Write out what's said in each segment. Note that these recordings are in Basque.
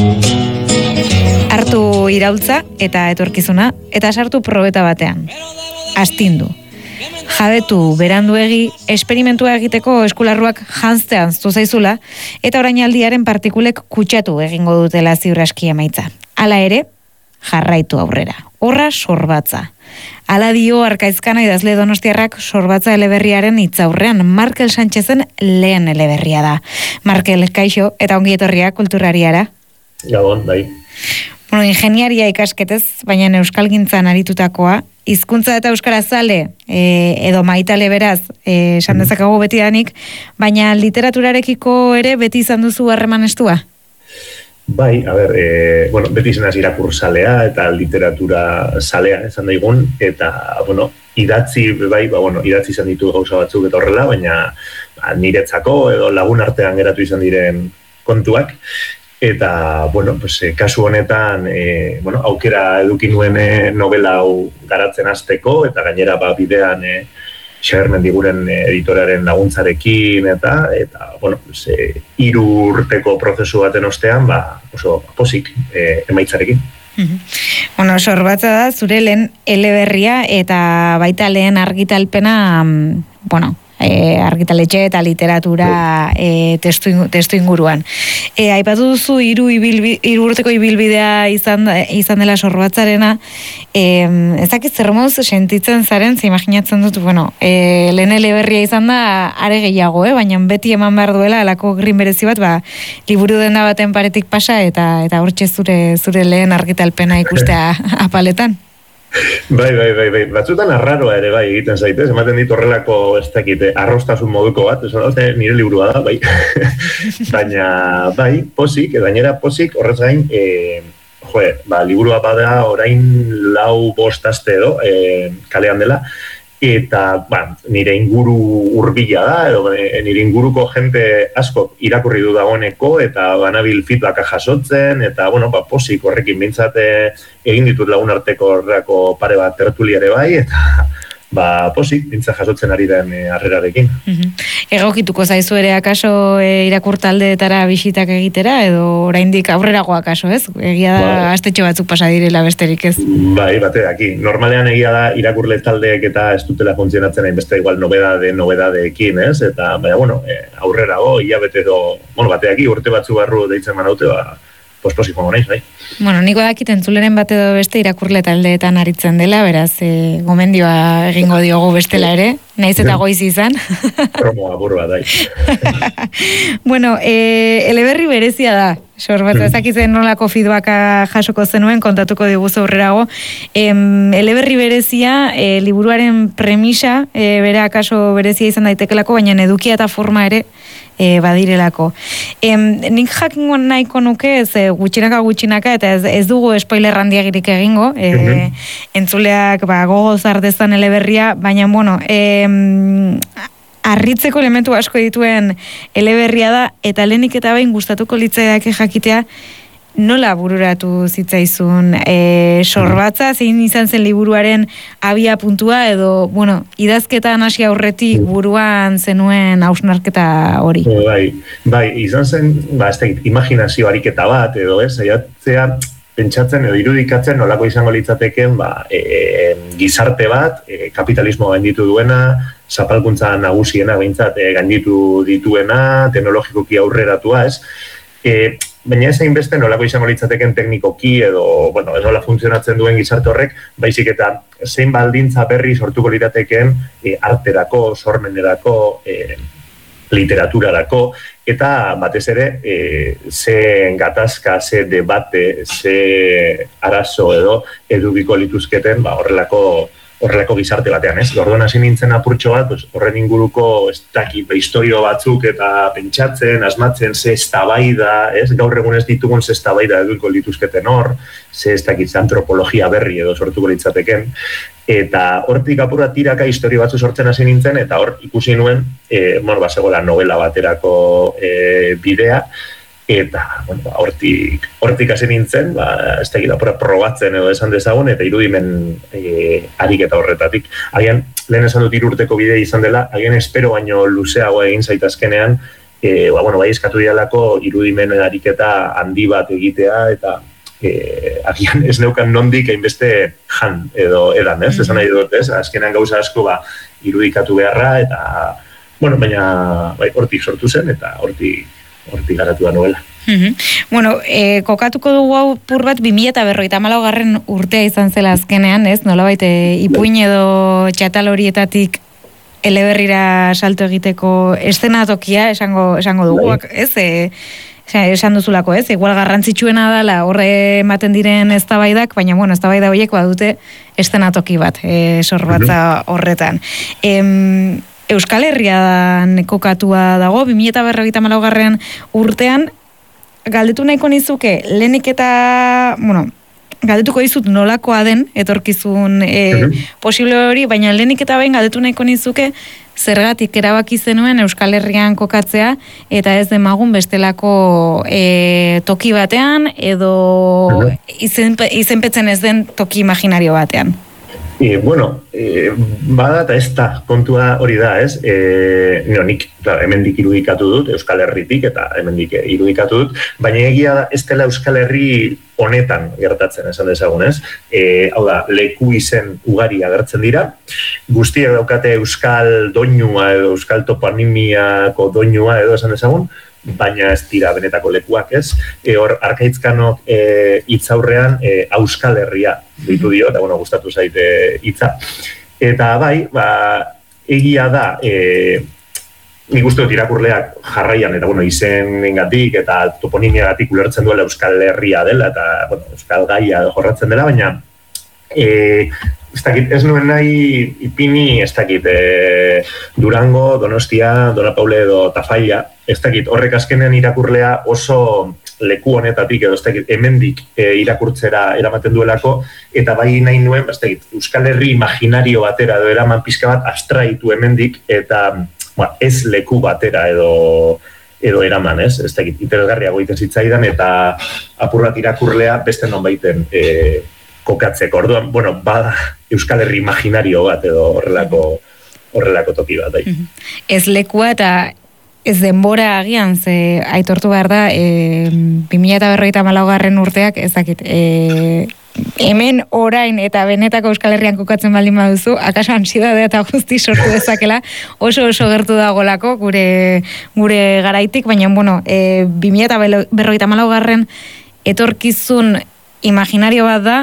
Hartu iraultza eta etorkizuna, eta sartu probeta batean. Astindu. Jabetu beranduegi, esperimentua egiteko eskularruak janztean zaizula, eta orainaldiaren partikulek kutsatu egingo dutela ziur aski emaitza. Hala ere, jarraitu aurrera. Horra sorbatza. Hala dio Arkaizkana idazle donostiarrak sorbatza eleberriaren hitzaurrean. Markel Sánchezen lehen eleberria da. Markel, kaixo, eta ongi etorria kulturariara. Gabon, bai. Bueno, ingeniaria ikasketez, baina euskalgintzan aritutakoa, hizkuntza eta euskara zale, edo maitale beraz, esan dezakago betidanik, baina literaturarekiko ere beti izan duzu harreman estua? Bai, beti izan irakurzalea eta literatura zalea esan daigun, eta, idatzi izan ditu gauza batzuk eta horrela, baina niretzako edo lagun artean geratu izan diren kontuak. Eta, kasu honetan, aukera eduki nuen novela hau garatzen hasteko, eta gainera bidean Xabier Mendiguren editoraren laguntzarekin, eta 3 urteko prozesu baten ostean, oso pozik emaitzarekin. Sorbatza da, zure lehen eleberria, eta baita lehen argitalpena, argitaletxe eta literatura testu inguruan. Aipatu duzu 3 urteko ibilbidea izan dela sorbatzarena, ezakit zer moduz sentitzen zaren, imaginatzen dut, lehen eleberria izan da are gehiago, baina beti eman behar duela alako grin berezi bat, liburu denda baten paretik pasa eta hortxe zure lehen argitalpena ikustea apaletan. Bai, batzutan arraroa ere egiten zaitez, ematen dit horrelako arrostasun moduko bat, nire liburua da, bai. Baina, pozik, gainera pozik, horrez gain, liburua bada orain 4-5 aste edo, kalean dela, eta nire inguru hurbila da, edo nire inguruko jente asko irakurri du dagoeneko, eta banabil feedbacka jasotzen, eta pozik horrekin bintzat egin ditut lagun arteko horreko pare bat tertuliare bai, eta pozik bintzat jasotzen ari den harrerarekin. Egokituko zaizu ere akaso irakurtaldeetara bisitak egitera, edo oraindik aurreragoa akaso, ez? Egia da astetxo batzuk pasa direla besterik ez? Bai, bateaki. Normalean egia da irakurle taldeek eta ez dutela funtzionatzen hainbeste igual nobedadeekin, ez? Eta, aurrerago, hilabete edo, bateaki urte batzu barru deitzen manaute, pospozik jongo naiz, bai. Niko dakit entzuleren bat edo beste irakurle taldeetan aritzen dela, beraz, gomendioa egingo diogu bestela ere, naiz eta goiz izan. Promo aburua, dai. Eleberri berezia da, sorbatza, ezakitzen nolako feedbacka jasoko zenuen, kontatuko diguzu aurrerago. Eleberri berezia, liburuaren premisa, bere akaso berezia izan daitekelako, baina edukia eta forma ere, badirelako. Nik jakingo nahiko nuke, ez gutxinaka, eta ez dugu spoiler handiagirik egingo, entzuleak gogoz ardezan eleberria, baina, harritzeko elementu asko dituen eleberria da, eta lehenik eta behin gustatuko litzaiake jakitea, nola bururatu zitzaizun sorbatza, zein izan zen liburuaren abia puntua, edo, idazketan hasi aurretik buruan zenuen hausnarketa hori? Bai, izan zen, imaginazio ariketa bat, edo saiatzea pentsatzen edo irudikatzen nolako izango litzateken gizarte bat, kapitalismo gainditu duena, zapalkuntza nagusiena behintzat gainditu dituena, teknologikoki aurreratua, ez? Baina ez hainbeste nolako izango litzateken teknikoki edo, ez nola funtzionatzen duen gizarte horrek, baizik eta zein baldintza berri sortuko lirateken arterako, sormenerako, literaturarako, eta batez ere, ze gatazka, ze debate, ze arazo edo edukiko lituzketen horrelako gizarte batean, ez? Orduan hasi nintzen apurtxo bat, horren inguruko historio batzuk eta pentsatzen, asmatzen, ze eztabaida, ez? Gaur egun ez ditugun ze eztabaida edukiko lituzketen hor, ze antropologia berri edo sortuko litzateken, eta hortik apura tiraka historio batzu sortzen hasi nintzen, eta hor ikusi nuen, bazegoela novela baterako bidea, eta, hortik hasi nintzen, ez da gila probatzen edo esan dezagun, eta irudimen ariketa horretatik. Agian, lehen esan dut 3 urteko bidea izan dela, agian espero baino luzeago egin zaitazkenean, bai eskatu dialako irudimen ariketa handi bat egitea, eta agian ez neukan nondik hainbeste jan edo edan, ez? Esan nahi dut, ez? Azkenean gauza asko irudikatu beharra, eta, baina hortik sortu zen, eta hortik garatu da novela. Kokatuko dugu hau pur bat 2054 urtea izan zela azkenean, ez? Nolabait ipuin edo txatal horietatik eleberrira salto egiteko eszenatokia esango dugu, ez? Esan duzulako, ez? Igual garrantzitsuena dela horre ematen diren eztabaidak, baina eztabaida horiek badute eszenatoki bat, sorbatza horretan. Euskal Herrian kokatua dago 2054 urtean, galdetu nahiko nizuke, lehenik eta, galdetuko dizut nolakoa den etorkizun posible hori, baina lehenik eta behin galdetu nahiko nizuke zergatik erabaki zenuen Euskal Herrian kokatzea eta ez demagun bestelako toki batean edo izenpetzen ez den toki imaginario batean. Bada eta ez da, kontua hori da, ez? Nik, hemendik irudikatu dut, Euskal Herritik, eta hemendik irudikatu dut, baina egia da, ez dela Euskal Herri honetan gertatzen, esan dezagun, ez? Hau da, leku izen ugari agertzen dira, guztiak daukate Euskal doinua edo Euskal toponimiako doinua edo esan dezagun, baina ez dira benetako lekuak, ez? Hor, Arkaitzkanok hitzaurrean Euskal Herria ditu dio, eta gustatu zaite hitza. Eta bai, egia da, nik uste dut irakurleak jarraian, eta izenengatik eta toponimiagatik ulertzen duela Euskal Herria dela, eta Euskal Gaia jorratzen dela, baina ez nuen nahi ipini, Durango, Donostia, Dona Paule edo Tafalla, horrek azkenean irakurlea oso leku honetatik edo hemendik irakurtzera eramaten duelako, eta bai nahi nuen, Euskal Herri imaginario batera edo eraman pixka bat abstraitu hemendik, eta ez leku batera edo eraman, ez? Interesgarriago egiten zitzaidan, eta apur bat irakurlea beste nonbaiten kokatzeko. Orduan, bada Euskal Herri imaginario bat edo horrelako toki bat. Ez lekua eta ez denbora agian, ze aitortu behar da, 2054 urteak, ezakit, hemen orain eta benetako Euskal Herrian kokatzen baldin baduzu, akaso ansiedadea eta guzti sortu dezakela, oso gertu dagolako gure garaitik, baina, 2054 etorkizun imaginario bat da,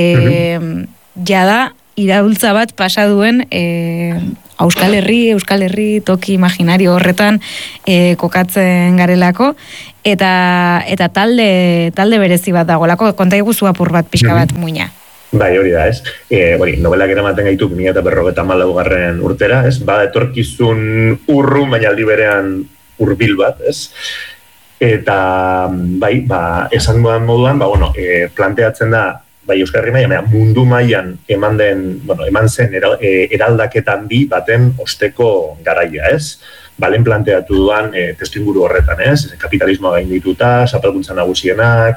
jada iraultza bat pasa duen Euskal Herri toki imaginario horretan kokatzen garelako, eta talde berezi bat dagolako, konta iguzu apur bat pixka bat muina. Bai, hori da, ez? Nobelak eramaten gaitu 2054 urtera, ez? Bada etorkizun urrun, baina aldi berean hurbil bat, ez? Eta, bai, esan duan moduan, planteatzen da, bai, Euskal Herri mailan, mundu mailan eman zen eraldaketa handi baten osteko garaia, ez? Balen planteatu duan testuinguru horretan, ez? Kapitalismoa gaindituta, zapalkuntza nagusienak,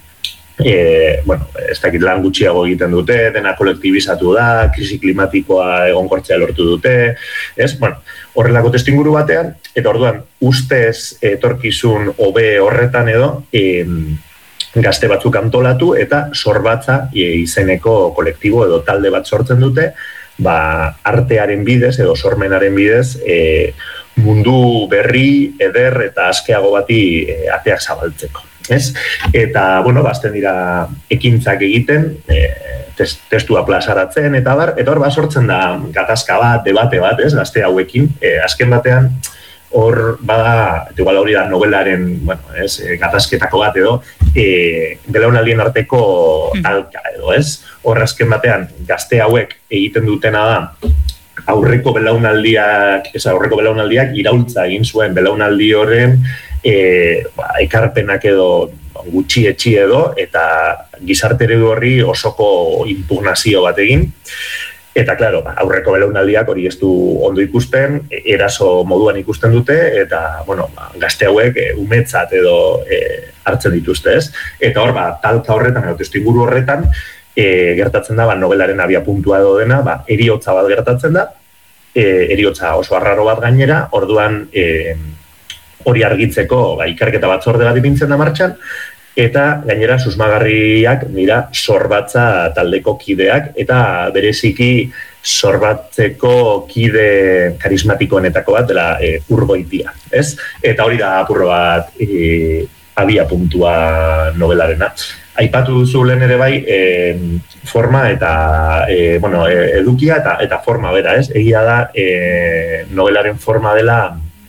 ez dakit lan gutxiago egiten dute, dena kolektibizatu da, krisi klimatikoa egonkortzea lortu dute, ez? Horrelako testuinguru batean, eta orduan, ustez etorkizun hobe horretan edo, gazte batzuk antolatu eta sorbatza izeneko kolektibo edo talde bat sortzen dute, artearen bidez edo sormenaren bidez mundu berri, eder eta askeago bati ateak zabaltzeko. Eta, bazten dira ekintzak egiten, testua plazaratzen, eta hor sortzen da gatazka bat, debate bat, gazte hauekin, azken batean, hor bada, igual hori da novelaren, gatazketako bat edo, belaunaldien arteko talka edo, ez? Hor azken batean, gazte hauek egiten dutena da, aurreko belaunaldiak iraultza egin zuen belaunaldi horren ekarpenak edo gutxietxi edo, eta gizarte eredu horri osoko impugnazio bat egin. Eta, klaro, aurreko belaunaldiak hori ez du ondo ikusten, eraso moduan ikusten dute, eta, gazte hauek umetzat edo hartzen dituzte, ez? Eta hor, talka horretan, edo testuinguru horretan, gertatzen da, novelaren abiapuntua edo dena, heriotza bat gertatzen da, heriotza oso arraro bat gainera, orduan, hori argitzeko ikerketa batzorde bat ipintzen da martxan, eta gainera susmagarriak dira Sorbatza taldeko kideak, eta bereziki Sorbatzeko kide karismatikoenetako bat dela Urgoitia, ez? Eta hori da apurro bat abia puntua novelarena. Aipatu duzu lehen ere bai, forma eta edukia eta forma bera, ez? Egia da, novelaren forma dela,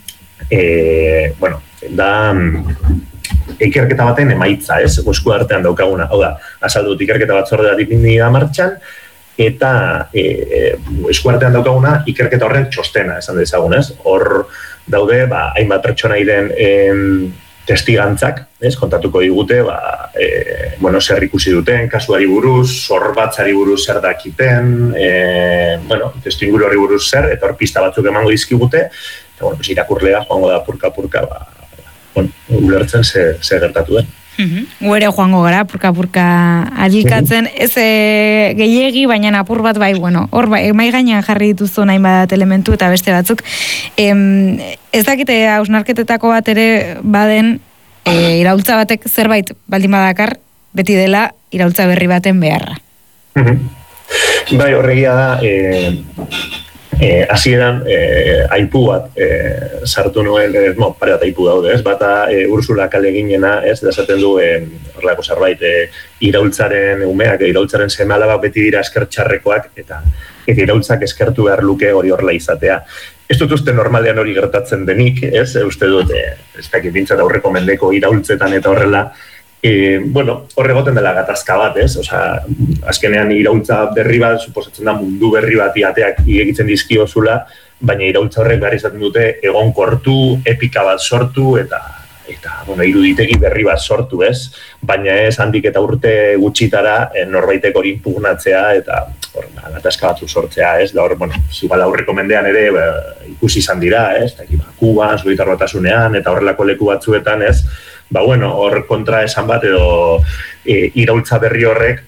da ikerketa baten emaitza, ez? Esku artean daukaguna. Hau da, azaldu dut ikerketa batzordea dipindi da martxan, eta esku artean daukaguna ikerketa horren txostena, esan dezagun, ez? Hor daude, hainbat pertsonairen testigantzak, kontatuko digute, zer ikusi duten, kasuari buruz, Sorbatzari buruz zer dakiten, testuinguru horri buruz zer, eta hor pista batzuk emango dizkigute, eta irakurlea joango da purka-purka, ulertzen ze gertatu den. Guere joango gara, purka-purka adikatzen, ez gehiegi, baina apur bat hor mai gainean jarri dituzu nahi bat elementu eta beste batzuk. Ez dakite hausnarketetako bat ere baden iraultza batek zerbait baldin badakar, beti dela iraultza berri baten beharra. Bai, horregia da, hasieran aipu bat sartu nuen, pare bat aipu daude, ez? Bata Ursula Kaleginena, ez? Esaten du horrelako zerbait iraultzaren umeak, iraultzaren seme-alabak beti dira eskertxarrekoak eta iraultzak eskertu behar luke hori horrela izatea. Ez dut uste normalean hori gertatzen denik, ez? Uste dut, ez dakit bintzat aurreko mendeko iraultzetan eta horrela, hor egoten dela gatazka bat, ez? Osea, azkenean iraultza berri bat, suposatzen da mundu berri bat ateak irekitzen dizkiozula, baina iraultza horrek behar izaten dute egonkortu, epika bat sortu, eta iruditegi berri bat sortu, ez? Baina ez handik eta urte gutxitara norbaitek hori impugnatzea eta gatazka batzu sortzea, ez? Da hor, zibala aurreko mendean ere ikusi izan dira, ez? Kuban, Sobietar Batasunean eta horrelako leku batzuetan, ez? Hor kontra esan bat edo iraultza berri horrek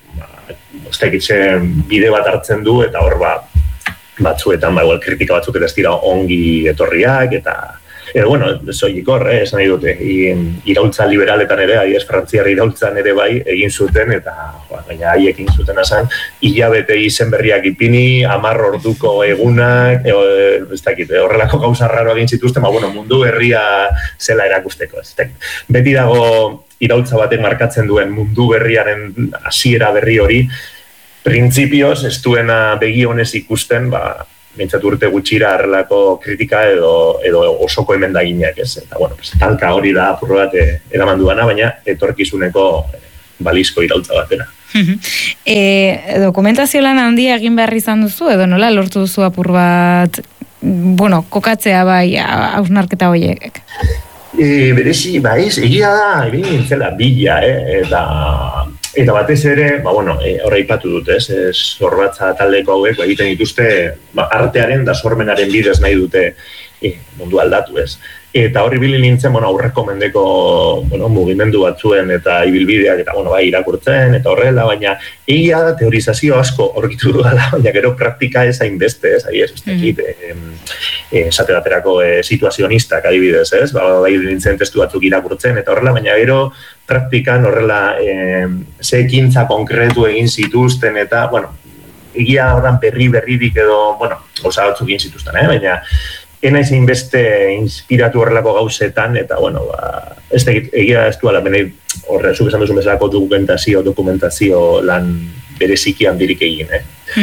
bide bat hartzen du eta hor batzuetan kritika batzuk eta ez dira ongi etorriak eta soilik hor, esan nahi dute iraultza liberaletan ere, frantziar iraultzan ere bai egin zuten eta baina haiek egin zuten esan hilabete izen berriak ipini, 10 orduko egunak ez dakit, horrelako gauza raro egin zituzten, mundu berria zela erakusteko, ez dakit. Beti dago iraultza batek markatzen duen mundu berriaren hasiera berri hori, printzipioz ez duena begi honez ikusten, mintzat urte gutxira harrelako kritika edo osoko emendaginak, ez? Eta, talka hori da apurro bat eraman duana, baina etorkizuneko balizko iraultza batera. Dokumentazio lan handia egin behar izan duzu, edo nola lortu duzu apur bat, kokatzea bai hausnarketa horiek? Berezi, egia da, egin nintzela bila, eta batez ere, horra ipatu dut, ez? Sorbatza taldeko hauek egiten dituzte artearen da sormenaren bidez nahi dute mundu aldatu, ez? Eta horri bili nintzen, aurreko mendeko mugimendu batzuen eta ibilbideak eta irakurtzen eta horrela, baina egia da teorizazio asko aurkitu dudala, baina gero praktika ez hainbeste, ez dakit, esate baterako situazionistak adibidez, ez? Nintzen testu batzuk irakurtzen eta horrela, baina gero praktikan horrela ze ekintza konkretu egin zituzten eta, egia horren berririk edo, gauza batzuk egin zituzten, baina enaiz inbeste inspiratu horrelako gauzetan, eta, ez dakit, egia ez duela, horre, zuk esan duzu bezalako dokumentazio lan bereziki handirik egin,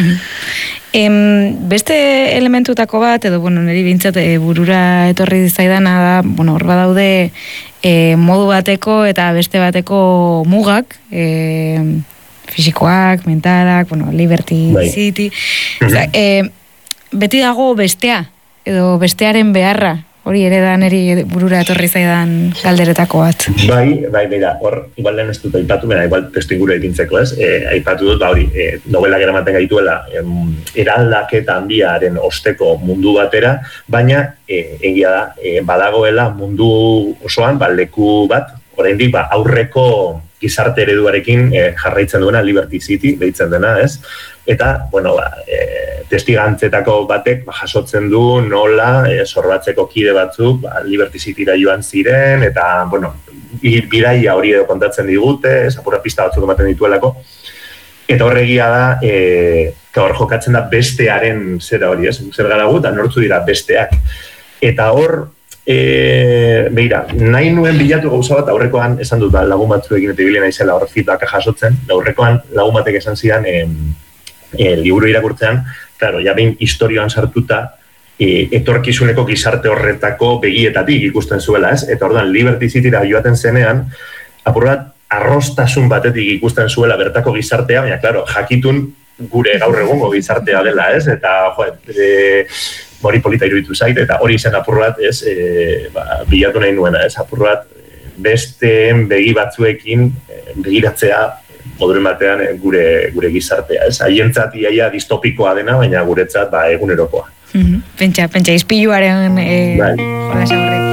Beste elementutako bat, edo, niri bintzat burura etorri zaidana da, hor badaude modu bateko eta beste bateko mugak, fisikoak, mentalak, Liberty City, beti dago bestea, edo bestearen beharra, hori ere da niri burura etorri zaidan galderetako bat. Bai, hor, igual lehen ez dut aipatu, igual testu inguru egintzeko, ez? Aipatu dut, hori, novelak eramaten gaituela, eraldaketa handiaren osteko mundu batera, baina, egia da, badagoela mundu osoan, leku bat, oraindik aurreko gizarte ereduarekin jarraitzen duena Liberty City, deitzen dena, ez? Eta, bueno, testigantzetako batek jasotzen du nola Sorbatzeko kide batzuk Liberty Cityra joan ziren, eta, bueno, bidaia hori edo kontatzen digute, apurra pista batzuk ematen dituelako, eta horregia da, hor jokatzen da bestearen zera hori, ez? Zer gara gu, eta nortzu dira besteak. Eta hor, beira, nahi nuen bilatu gauza bat, aurrekoan esan dut lagun batzuekin eta ibili naizela hor feedbacka jasotzen, aurrekoan lagun batek esan zidan liburu irakurtzean, claro, ja behin historioan sartuta, etorkizuneko gizarte horretako begietatik ikusten zuela, ez? Eta orduan Liberty Cityra joaten zenean, apur bat arrostasun batetik ikusten zuela bertako gizartea, baina, claro, jakitun gure gaur egungo gizartea dela, ez? Eta, hori polita iruditu zait, eta hori izan apur bat, ez, bilatu nahi nuena, ez? Apur bat, besteen begi batzuekin begiratzea moduren batean gure gizartea, ez? Haientzat iaia distopikoa dena, baina guretzat egunerokoa. Pentsa, izpiluaren jolasa horrek.